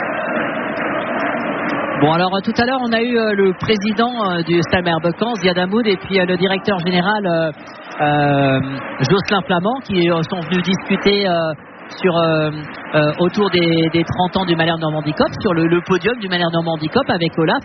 Bon, alors tout à l'heure, on a eu le président du Stade Malherbe-Caen, Ziad Hamoud, et puis le directeur général Jocelyn Flamand qui sont venus discuter autour des 30 ans du Malherbe Normandie Cup, sur le podium du Malherbe Normandie Cup avec Olaf.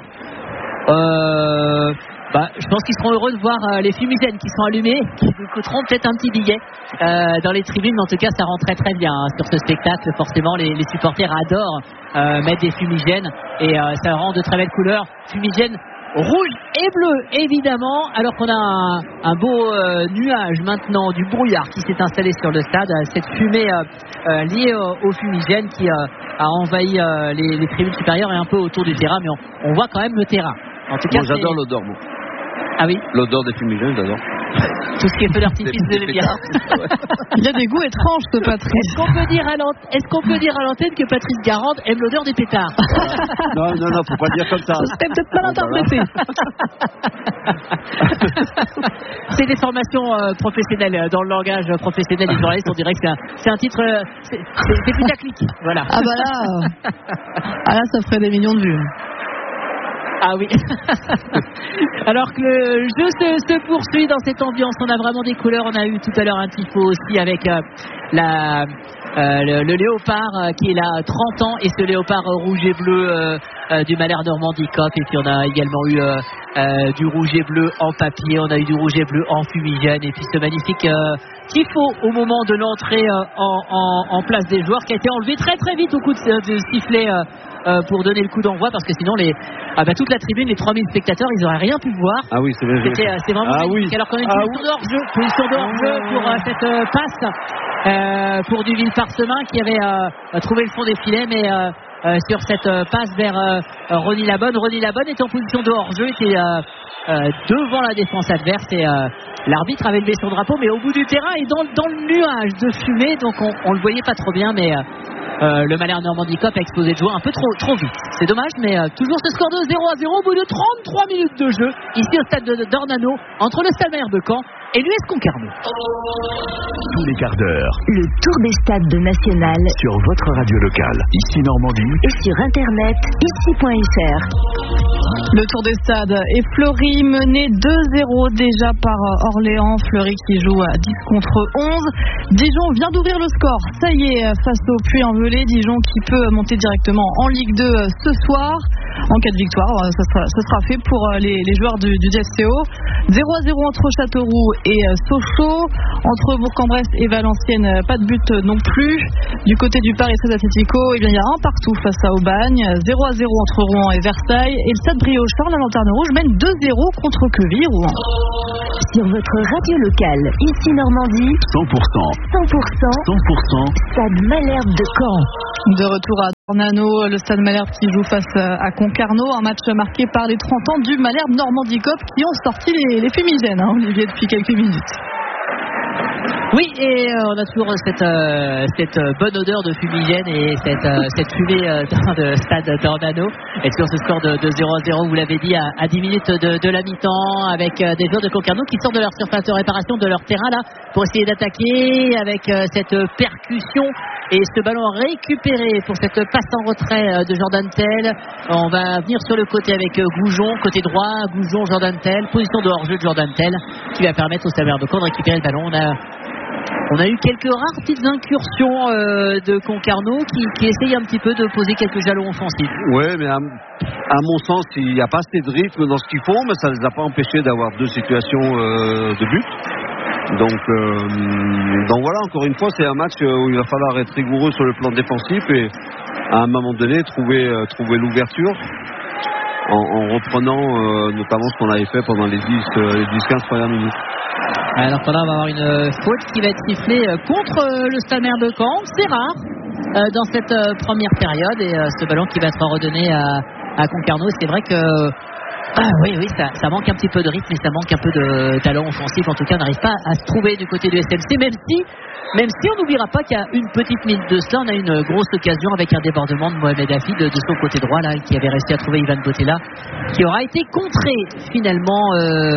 Je pense qu'ils seront heureux de voir les fumigènes qui sont allumés, qui nous coûteront peut-être un petit billet dans les tribunes, mais en tout cas ça rend très très bien sur ce spectacle. Forcément les supporters adorent mettre des fumigènes et ça rend de très belles couleurs, fumigènes rouge et bleu évidemment, alors qu'on a un beau nuage maintenant, du brouillard qui s'est installé sur le stade, cette fumée liée au fumigène qui a envahi les tribunes supérieures et un peu autour du terrain, mais on voit quand même le terrain. En tout cas, moi j'adore l'odeur. Moi. Ah oui, l'odeur des fumigènes, j'adore. Tout ce qui est feu d'artifice de bien. Il y a des goûts étranges, ce Patrice. Est-ce qu'on peut dire à l'antenne que Patrice Garande aime l'odeur des pétards? Non, faut pas dire comme ça. C'était peut-être mal interprété. C'est des formations professionnelles, dans le langage professionnel des journalistes, on dirait que c'est un titre, c'est putaclic. Voilà. Ah là, ça ferait des millions de vues. Ah oui. Alors que le jeu se poursuit dans cette ambiance, on a vraiment des couleurs. On a eu tout à l'heure un tifo aussi avec le léopard qui est là 30 ans et ce léopard rouge et bleu du Malherbe Normandie Cup, et puis on a également eu du rouge et bleu en papier, on a eu du rouge et bleu en fumigène, et puis ce magnifique tifo au moment de l'entrée en place des joueurs qui a été enlevé très très vite au coup de sifflet pour donner le coup d'envoi, parce que sinon toute la tribune, les 3000 spectateurs, ils n'auraient rien pu voir. Ah oui, c'est vrai. C'est vraiment magnifique. Alors qu'on a une position de hors-jeu pour cette passe pour Duville Parsemin qui avait trouvé le fond des filets, mais sur cette passe vers Ronny Labonne. Ronny Labonne est en position de hors-jeu, était devant la défense adverse, et l'arbitre avait levé son drapeau, mais au bout du terrain et dans le nuage de fumée, donc on le voyait pas trop bien, mais le Malherbe Normandie Cup a explosé de joie un peu trop vite. C'est dommage, mais toujours ce score de 0-0 au bout de 33 minutes de jeu ici au stade d'Ornano, entre le Stade Malherbe-Caen et l'US Concarneau. Tous les quarts d'heure, Le tour des stades de National sur votre radio locale, ici Normandie, et sur internet ici.fr. Le tour des stades est Fleury mené 2-0 déjà par Orléans. Fleury qui joue à 10 contre 11. Dijon vient d'ouvrir le score. Ça y est, face au Puy-en-Velay. Dijon qui peut monter directement en Ligue 2 ce soir. En cas de victoire, ça sera fait pour les joueurs du DFCO. 0-0 entre Châteauroux et Sochaux. Entre Bourg-en-Bresse et Valenciennes, pas de but non plus. Du côté du Paris 13 Atlético, il y a un partout face à Aubagne. 0-0 entre Rouen et Versailles. Et le Stade Briochin, la Lanterne Rouge, mène 2-0 contre Queville-Rouen. Sur votre radio locale, ici Normandie, 100%. 100%. Stade Malherbe de Caen. De retour à Dornano, le Stade Malherbe qui joue face à Concarneau. Un match marqué par les 30 ans du Malherbe Normandie Cop qui ont sorti les fumigènes, Olivier, depuis quelques minutes. Oui, et on a toujours cette bonne odeur de fumigène et cette fumée dans le stade d'Ornano. Et sur ce score de 0-0, vous l'avez dit, à 10 minutes de la mi-temps, avec des joueurs de Concarneau qui sortent de leur surface de réparation, de leur terrain là, pour essayer d'attaquer avec cette percussion. Et ce ballon récupéré pour cette passe en retrait de Jordan Tell. On va venir sur le côté avec Goujon, côté droit, Goujon, Jordan Tell, position de hors-jeu de Jordan Tell, qui va permettre au Stade Malherbe de Caen de récupérer le ballon. On a eu quelques rares petites incursions de Concarneau qui essayent un petit peu de poser quelques jalons offensifs. Oui, mais à mon sens, il n'y a pas assez de rythme dans ce qu'ils font, mais ça ne les a pas empêchés d'avoir 2 situations de but. Donc voilà, encore une fois, c'est un match où il va falloir être rigoureux sur le plan défensif et à un moment donné trouver l'ouverture en reprenant notamment ce qu'on avait fait pendant les 10-15 premières minutes. Alors que là, on va avoir une faute qui va être sifflée contre le Stade Malherbe de Caen. C'est rare dans cette première période et ce ballon qui va être redonné à Concarneau. C'est vrai que oui, ça manque un petit peu de rythme et ça manque un peu de talent offensif. En tout cas, on n'arrive pas à se trouver du côté du SMC, même si on n'oubliera pas qu'il y a une petite minute de cela, on a une grosse occasion avec un débordement de Mohamed Hafid de son côté droit là, qui avait réussi à trouver Ivan Botella, qui aura été contré finalement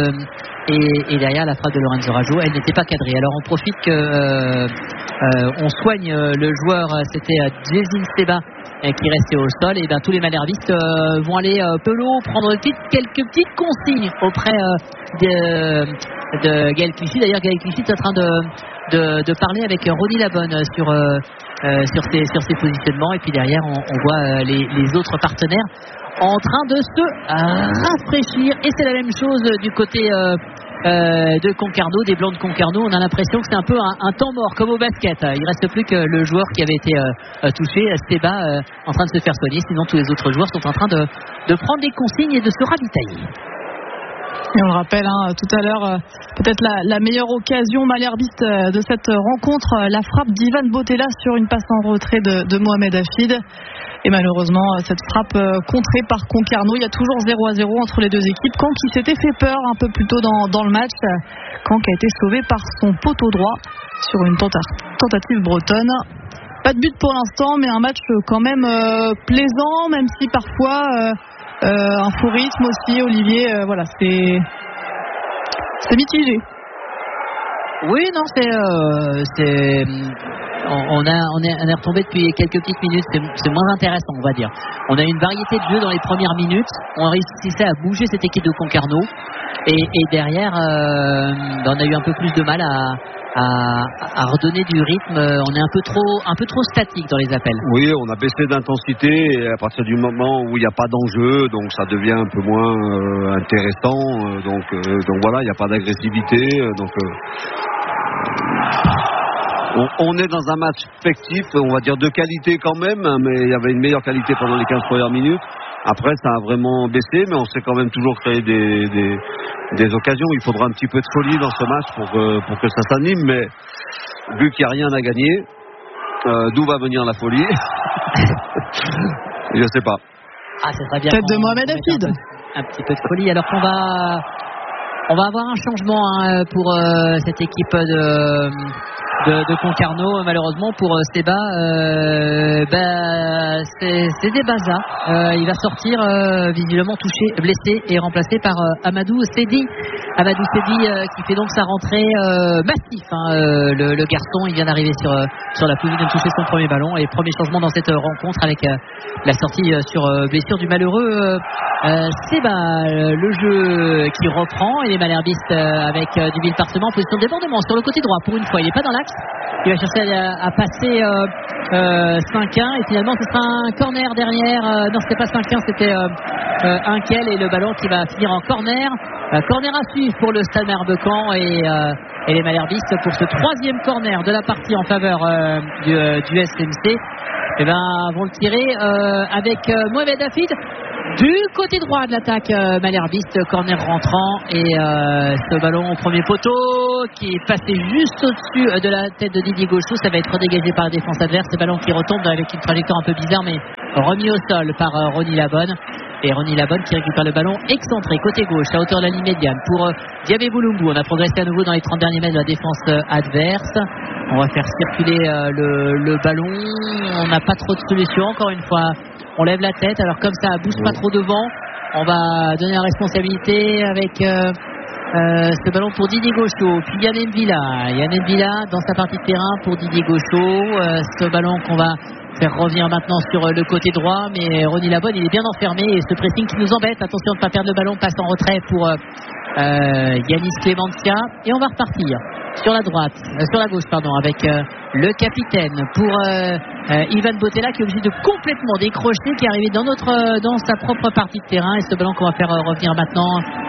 et derrière la frappe de Lorenzo Rajo, elle n'était pas cadrée. Alors on profite que on soigne le joueur, c'était Jason Seba qui restait au sol, et bien tous les malherbistes vont aller pelot prendre quelques petites consignes auprès de Gaël Clichy. D'ailleurs Gaël Clichy est en train de parler avec Ronny Labonne sur ses positionnements, et puis derrière on voit les autres partenaires en train de se rafraîchir, et c'est la même chose du côté de Concarneau, des Blancs de Concarneau. On a l'impression que c'est un peu un temps mort comme au basket. Il ne reste plus que le joueur qui avait été touché, Seba, en train de se faire soigner, sinon tous les autres joueurs sont en train de prendre des consignes et de se ravitailler. Et on le rappelle, tout à l'heure, peut-être la meilleure occasion malherbiste de cette rencontre, la frappe d'Ivan Botella sur une passe en retrait de Mohamed Hafid. Et malheureusement, cette frappe contrée par Concarneau. Il y a toujours 0-0 entre les deux équipes. Caen qui s'était fait peur un peu plus tôt dans le match. Caen qui a été sauvé par son poteau droit sur une tentative bretonne. Pas de but pour l'instant, mais un match quand même plaisant, même si parfois un faux rythme aussi, Olivier. Voilà, c'est mitigé. Oui, non, on est retombé depuis quelques petites minutes, c'est moins intéressant, on va dire. On a une variété de jeux dans les premières minutes, on réussissait à bouger cette équipe de Concarneau, et derrière on a eu un peu plus de mal à redonner du rythme. On est un peu trop statique dans les appels. Oui, on a baissé d'intensité, et à partir du moment où il n'y a pas d'enjeu, donc ça devient un peu moins intéressant, donc voilà, il n'y a pas d'agressivité, donc on est dans un match fictif, on va dire de qualité quand même, mais il y avait une meilleure qualité pendant les 15 premières minutes. Après, ça a vraiment baissé, mais on s'est quand même toujours créé des occasions. Il faudra un petit peu de folie dans ce match pour que ça s'anime, mais vu qu'il n'y a rien à gagner, d'où va venir la folie? Je sais pas. C'est très bien. Tête de Mohamed Hafid. Un petit peu de folie, alors qu'on va avoir un changement pour cette équipe de Concarneau. Malheureusement pour Seba, c'est des bazars. Il va sortir visiblement touché, blessé et remplacé par Amadou Sedi. Amadou Sedi qui fait donc sa rentrée massif. Le garçon, il vient d'arriver sur la pelouse, il vient de toucher son premier ballon et premier changement dans cette rencontre avec la sortie sur blessure du malheureux Seba. Le jeu qui reprend et les Malherbistes avec du Villepartement en position de débordement sur le côté droit. Pour une fois, il n'est pas dans l'axe. Il va chercher à passer 5-1 et finalement ce sera un corner derrière. Non, c'était pas 5-1, c'était un quel et le ballon qui va finir en corner. Corner à suivre pour le Stade Malherbe-Caen et les Malherbistes pour ce troisième corner de la partie en faveur du SMC. Vont le tirer avec Mohamed Hafid du côté droit de l'attaque Malherbiste. Corner rentrant et ce ballon au premier poteau qui est passé juste au-dessus de la tête de Didier Gauchot. Ça va être dégagé par la défense adverse. Ce ballon qui retombe avec une trajectoire un peu bizarre mais remis au sol par Ronny Labonne. Et Ronny Labonne qui récupère le ballon excentré côté gauche à hauteur de la ligne médiane pour Diabé Boulombou. On a progressé à nouveau dans les 30 derniers mètres de la défense adverse. On va faire circuler le ballon. On n'a pas trop de solutions. Encore une fois, on lève la tête. Alors comme ça bouge pas trop devant, on va donner la responsabilité avec ce ballon pour Didier Gauchot. Puis Yann Villa dans sa partie de terrain pour Didier Gauchot. Ce ballon qu'on va faire revenir maintenant sur le côté droit, mais Ronny Labonne il est bien enfermé et ce pressing qui nous embête. Attention de ne pas perdre le ballon, passe en retrait pour Yanis Clémentia et on va repartir sur la gauche avec le capitaine pour Ivan Botella qui est obligé de complètement décrocher, qui est arrivé dans sa propre partie de terrain et ce ballon qu'on va faire revenir maintenant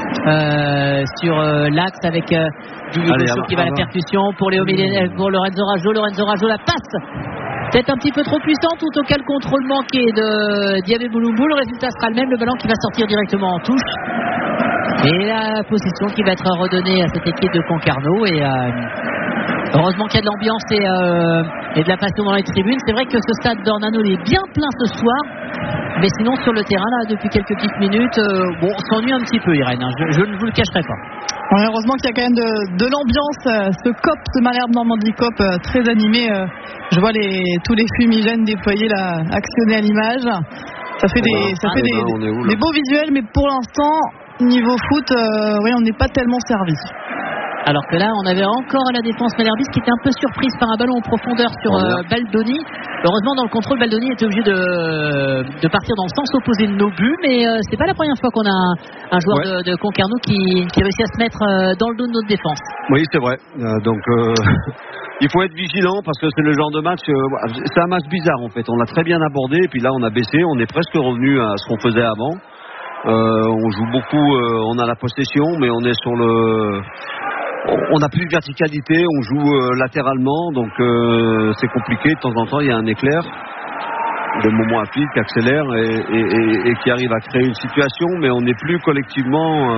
sur l'axe avec Didier Gauchot qui va à la percussion pour Lorenzo Rajo. La passe peut-être un petit peu trop puissante, ou en tout cas le contrôle manqué de Diabé Boulombou. Le résultat sera le même, le ballon qui va sortir directement en touche et la possession qui va être redonnée à cette équipe de Concarneau. Et heureusement qu'il y a de l'ambiance et de la passion dans les tribunes. C'est vrai que ce stade d'Ornano est bien plein ce soir, mais sinon sur le terrain là depuis quelques petites minutes on s'ennuie un petit peu, Irène, je ne vous le cacherai pas. Heureusement qu'il y a quand même de l'ambiance, ce Malherbe Normandie Cop très animé. Je vois tous les fumigènes déployés là, actionnés à l'image. Ça fait des beaux visuels, mais pour l'instant, niveau foot, on n'est pas tellement servi. Alors que là, on avait encore la défense malherbiste qui était un peu surprise par un ballon en profondeur sur Baldoni. Heureusement, dans le contrôle, Baldoni était obligé de partir dans le sens opposé de nos buts. Mais c'est pas la première fois qu'on a un joueur de Concarneau qui réussit à se mettre dans le dos de notre défense. Oui, c'est vrai. Donc, il faut être vigilant parce que c'est le genre de match. C'est un match bizarre en fait. On l'a très bien abordé et puis là, on a baissé. On est presque revenu à ce qu'on faisait avant. On joue beaucoup. On a la possession, mais on est sur le. On n'a plus de verticalité, on joue latéralement, donc c'est compliqué. De temps en temps, il y a un éclair de moment rapide qui accélère et qui arrive à créer une situation, mais on n'est plus collectivement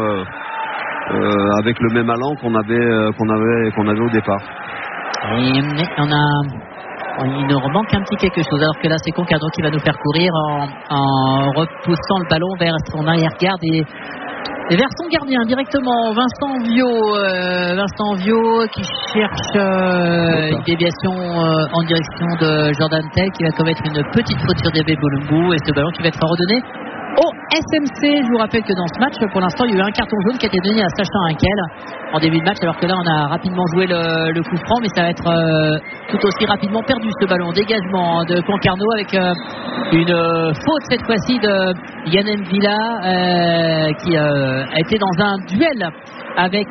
avec le même allant qu'on avait au départ. Et il nous manque un petit quelque chose, alors que là c'est Concarneau qui va nous faire courir en repoussant le ballon vers son arrière-garde et vers son gardien directement, Vincent Viau qui cherche une déviation en direction de Jordan Tell qui va commettre une petite faute sur Diabé Boulombou et ce ballon qui va être redonné au SMC. Je vous rappelle que dans ce match, pour l'instant, il y a eu un carton jaune qui a été donné à Sacha Hinkel en début de match, alors que là, on a rapidement joué le coup franc, mais ça va être tout aussi rapidement perdu ce ballon. Dégagement de Concarneau avec une faute cette fois-ci de Yann Villa qui a été dans un duel avec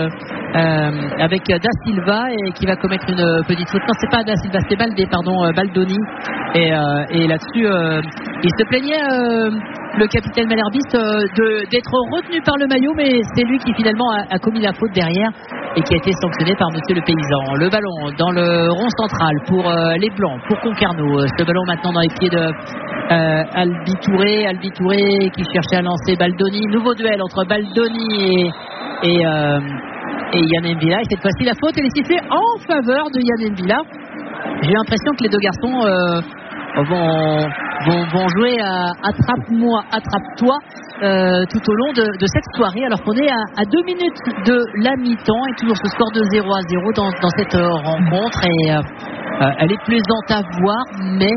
Da Silva et qui va commettre une petite faute. Non, c'est pas Da Silva, c'est Baldoni. Et là-dessus, il se plaignait le capitaine malherbiste d'être retenu par le maillot, mais c'est lui qui finalement a commis la faute derrière et qui a été sanctionné par monsieur le paysan. Le ballon dans le rond central pour les Blancs, pour Concarneau. Ce ballon maintenant dans les pieds de Albi Touré qui cherchait à lancer Baldoni. Nouveau duel entre Baldoni et Yann Villa, et cette fois-ci la faute elle est sifflée en faveur de Yann Villa. J'ai l'impression que les deux garçons vont jouer à attrape-moi, attrape-toi tout au long de cette soirée, alors qu'on est à 2 minutes de la mi-temps et toujours ce score de 0-0 dans cette rencontre. Et elle est plaisante à voir, mais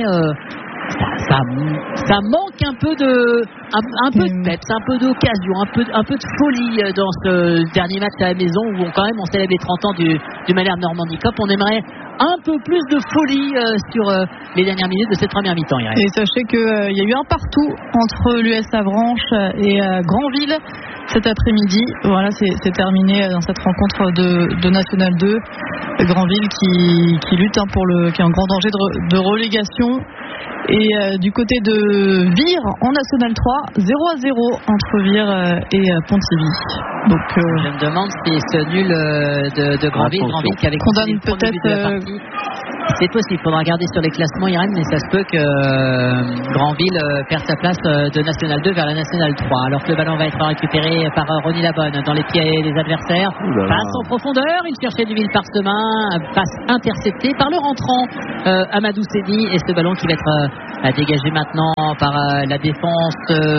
ça manque un peu de peps, un peu d'occasion, un peu de folie dans ce dernier match à la maison où quand même on célèbre les 30 ans du Malherbe Normandie Cup. On aimerait un peu plus de folie sur les dernières minutes de cette première mi-temps. Irène. Et sachez qu'il y a eu un partout entre l'US Avranches et Granville cet après-midi. Voilà, c'est terminé dans cette rencontre de National 2. Granville qui lutte qui est en grand danger de relégation. Et du côté de Vire en National 3, 0-0 entre Vire et Pontivy. Donc, je me demande si ce nul de Granville qui avait condamne peut-être. C'est possible, il faudra regarder sur les classements, Irène, mais ça se peut que Granville perde sa place de National 2 vers la National 3, alors que le ballon va être récupéré par Ronny Labonne dans les pieds des adversaires. Passe en profondeur, il cherchait du Villeparsemin, passe interceptée par le rentrant Amadou Sedi, et ce ballon qui va être dégagé maintenant par la défense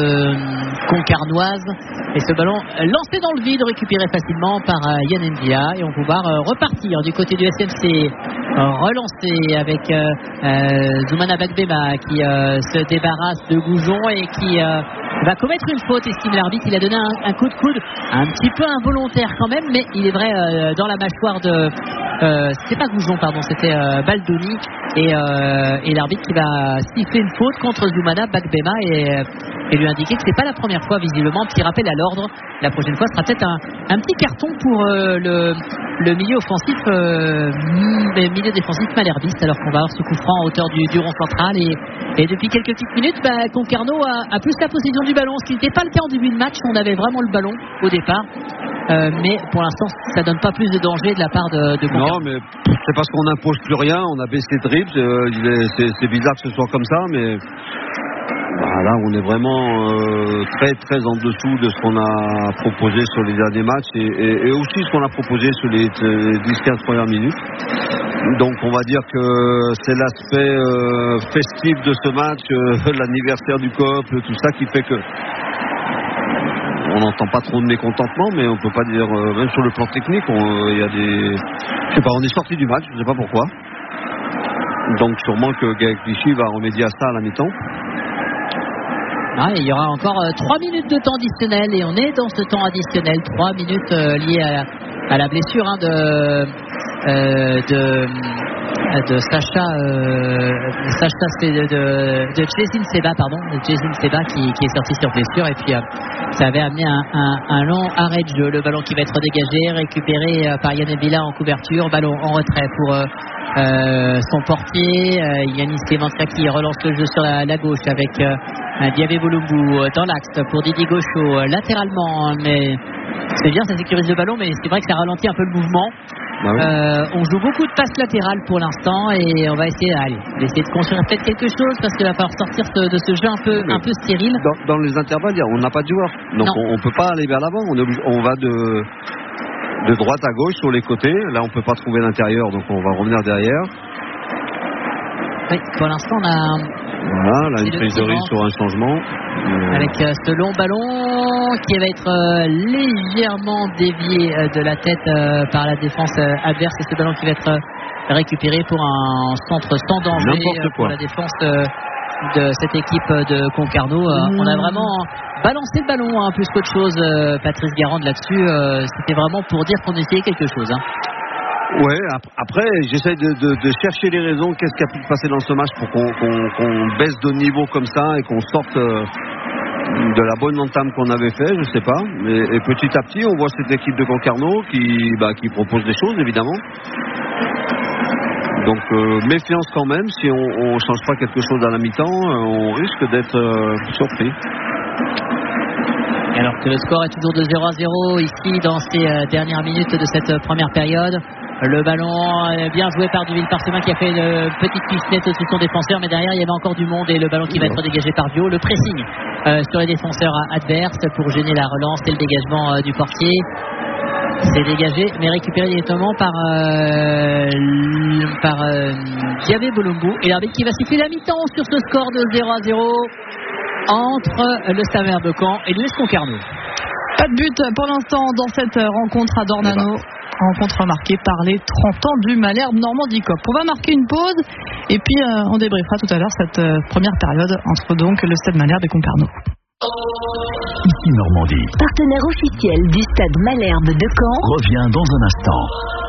concarnoise, et ce ballon lancé dans le vide, récupéré facilement par Yann Ndia, et on va pouvoir repartir du côté du SMC, relancé avec Zoumana Bagbema qui se débarrasse de Goujon et qui va commettre une faute, estime l'arbitre. Il a donné un coup de coude un petit peu involontaire quand même, mais il est vrai dans la mâchoire de c'était pas Goujon, pardon, c'était Baldoni, et l'arbitre qui va siffler une faute contre Zoumana Bagbema et lui indiquer que c'est pas la première fois visiblement. Petit rappel à l'ordre, la prochaine fois sera peut-être un petit carton pour le milieu offensif, milieu défensif malherbiste, alors qu'on va avoir ce coup franc en hauteur du rond central, et depuis quelques petites minutes, Concarneau a plus la possession du ballon, ce qui n'était pas le cas en début de match. On avait vraiment le ballon au départ, mais pour l'instant ça donne pas plus de danger de la part de Concarneau. Non, mais c'est parce qu'on n'impose plus rien, on a baissé de dribble, c'est bizarre que ce soit comme ça, mais là on est vraiment très très en dessous de ce qu'on a proposé sur les derniers matchs, et aussi ce qu'on a proposé sur les 10-15 premières minutes. Donc on va dire que c'est l'aspect festif de ce match, l'anniversaire du COP, tout ça qui fait que on n'entend pas trop de mécontentement, mais on peut pas dire, même sur le plan technique, il y a des, je sais pas, on est sorti du match, je sais pas pourquoi. Donc sûrement que Gaël Clichy va remédier à ça à la mi-temps. Il y aura encore 3 minutes de temps additionnel, et on est dans ce temps additionnel, 3 minutes liées à la blessure de Sacha de Jason Seba, Jason Seba qui est sorti sur blessure, et puis ça avait amené un long arrêt de jeu. Le ballon qui va être dégagé, récupéré par Yann Villa en couverture, ballon en retrait pour son portier Yanis Clémentia, qui relance le jeu sur la gauche avec Diabé Boulumbu dans l'axe pour Didier Gaucho latéralement, mais c'est bien, ça sécurise le ballon, mais c'est vrai que ça ralentit un peu le mouvement. On joue beaucoup de passes latérales pour l'instant, et on va essayer de construire peut-être quelque chose, parce qu'il va falloir sortir de ce jeu un peu stérile. Dans les intervalles, on n'a pas de joueurs, donc on peut pas aller vers l'avant, on va de droite à gauche sur les côtés. Là on peut pas trouver l'intérieur, donc on va revenir derrière. Oui, pour l'instant on a une prise de risque sur un changement avec ce long ballon qui va être légèrement dévié de la tête par la défense adverse, et ce ballon qui va être récupéré pour un centre sans danger pour la défense de cette équipe de Concarneau. On a vraiment balancé le ballon, plus qu'autre chose, Patrice Garande là-dessus. C'était vraiment pour dire qu'on essayait quelque chose. Ouais, après j'essaie de chercher les raisons, qu'est-ce qui a pu se passer dans ce match pour qu'on baisse de niveau comme ça, et qu'on sorte de la bonne entame qu'on avait fait, je sais pas, et petit à petit on voit cette équipe de Concarneau qui propose des choses évidemment. Donc méfiance quand même, si on change pas quelque chose à la mi-temps, on risque d'être surpris. Et alors que le score est toujours de 0-0 ici dans ces dernières minutes de cette première période. Le ballon bien joué par Duville-Parsemin, qui a fait une petite pistette au-dessus de son défenseur, mais derrière il y avait encore du monde, et le ballon qui va être dégagé par Vio. Le pressing sur les défenseurs adverses pour gêner la relance et le dégagement du portier. C'est dégagé mais récupéré directement par Diabé Boulumbu, et l'arbitre qui va siffler la mi-temps sur ce score de 0-0. entre le Stade Malherbe de Caen et l'US Concarneau. Pas de but pour l'instant dans cette rencontre à Dornano. Rencontre marquée par les 30 ans du Malherbe Normandie Coop. On va marquer une pause et puis on débriefera tout à l'heure cette première période entre donc le Stade Malherbe et Concarneau. Ici Normandie. Partenaire officiel du Stade Malherbe de Caen. Revient dans un instant.